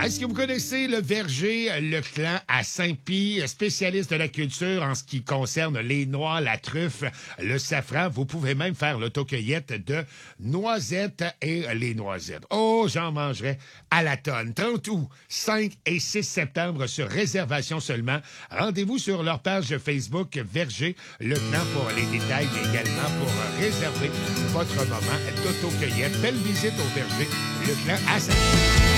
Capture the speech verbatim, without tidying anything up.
Est-ce que vous connaissez le verger Leclan à Saint-Pie, spécialiste de la culture en ce qui concerne les noix, la truffe, le safran? Vous pouvez même faire l'autocueillette de noisettes et les noisettes. Oh, j'en mangerai à la tonne. trente août, cinq et six septembre sur réservation seulement. Rendez-vous sur leur page Facebook Verger Leclan pour les détails, mais également pour réserver votre moment d'autocueillette. Belle visite au verger Leclan à Saint-Pie.